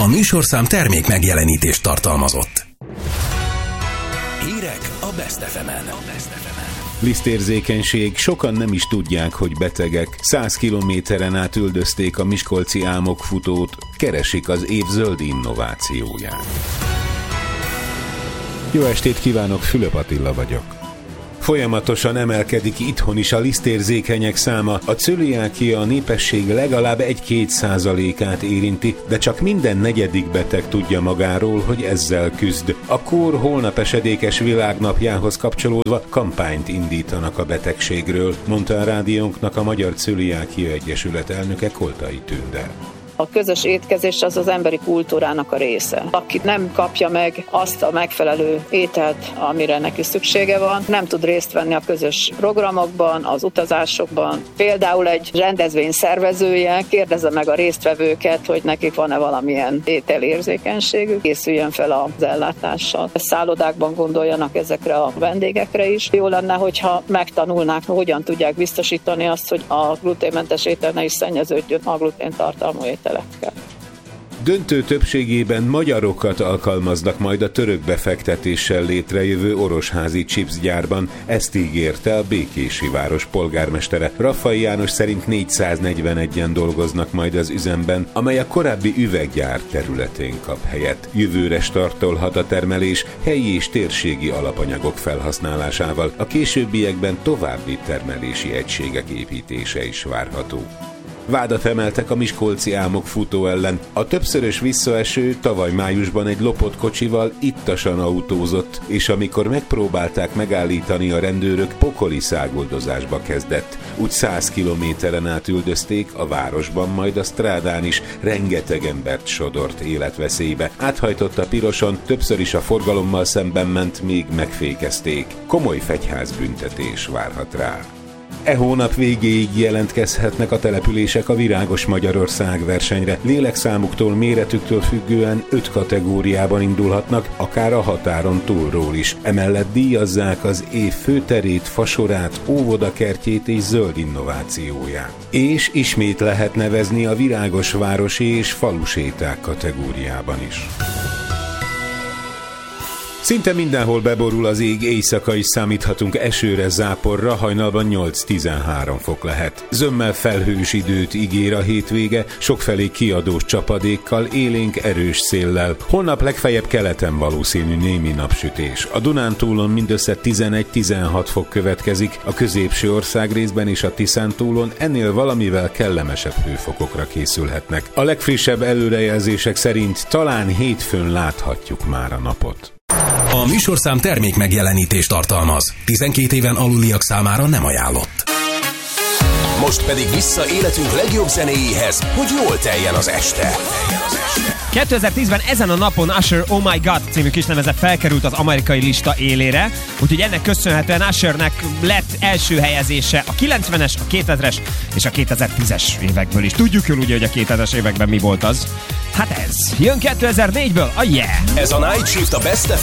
műsorszám termék megjelenítést tartalmazott. Hírek a Best FM-en. Lisztérzékenység, sokan nem is tudják, hogy betegek. 100 kilométeren át üldözték a miskolci álmokfutót, keresik az év zöld innovációját. Jó estét kívánok, Fülöp Attila vagyok. Folyamatosan emelkedik itthon is a lisztérzékenyek száma. A cöliákia a népesség legalább 1-2%-át érinti, de csak minden negyedik beteg tudja magáról, hogy ezzel küzd. A KÓR holnap esedékes világnapjához kapcsolódva kampányt indítanak a betegségről, mondta a rádiónknak a Magyar Cöliákia Egyesület elnöke, Koltai Tünde. A közös étkezés az emberi kultúrának a része. Aki nem kapja meg azt a megfelelő ételt, amire neki szüksége van, nem tud részt venni a közös programokban, az utazásokban. Például egy rendezvény szervezője kérdezze meg a résztvevőket, hogy nekik van-e valamilyen ételérzékenységük, készüljön fel az ellátással. A szállodákban gondoljanak ezekre a vendégekre is. Jó lenne, hogyha megtanulnák, hogyan tudják biztosítani azt, hogy a gluténmentes étel ne is szennyeződjön a gluténtartalmú ételekkel. Döntő többségében magyarokat alkalmaznak majd a török befektetéssel létrejövő orosházi chipsgyárban. Ezt ígérte a békési város polgármestere. Raffai János szerint 441-en dolgoznak majd az üzemben, amely a korábbi üveggyár területén kap helyet. Jövőre startolhat a termelés helyi és térségi alapanyagok felhasználásával. A későbbiekben további termelési egységek építése is várható. Vádat emeltek a miskolci álmokfutó ellen. A többszörös visszaeső tavaly májusban egy lopott kocsival ittasan autózott, és amikor megpróbálták megállítani a rendőrök, pokoli száguldozásba kezdett. Úgy 100 kilométeren át üldözték, a városban, majd a strádán is rengeteg embert sodort életveszélybe. Áthajtott a piroson, többször is a forgalommal szemben ment, még megfékezték. Komoly fegyházbüntetés várhat rá. E hónap végéig jelentkezhetnek a települések a Virágos Magyarország versenyre. Lélekszámuktól, méretüktől függően 5 kategóriában indulhatnak, akár a határon túlról is. Emellett díjazzák az év főterét, fasorát, óvodakertjét és zöld innovációját. És ismét lehet nevezni a virágos városi és faluséták kategóriában is. Szinte mindenhol beborul az ég, éjszaka is számíthatunk esőre, záporra, hajnalban 8-13 fok lehet. Zömmel felhős időt ígér a hétvége, sokfelé kiadós csapadékkal, élénk erős széllel. Holnap legfeljebb keleten valószínű némi napsütés. A Dunántúlon mindössze 11-16 fok következik, a középső országrészben és a Tiszántúlon ennél valamivel kellemesebb hőfokokra készülhetnek. A legfrissebb előrejelzések szerint talán hétfőn láthatjuk már a napot. A műsorszám termék megjelenítést tartalmaz. 12 éven aluliak számára nem ajánlott. Most pedig vissza életünk legjobb zenéjéhez, hogy jól teljen az este. 2010-ben ezen a napon Usher Oh My God című kislemeze felkerült az amerikai lista élére, úgyhogy ennek köszönhetően Ushernek lett első helyezése a 90-es, a 2000-es és a 2010-es évekből is. Tudjuk jól ugye, hogy a 2000-es években mi volt az. Hát ez. Jön 2004-ből a Yeah! Ez a Night Shift a Best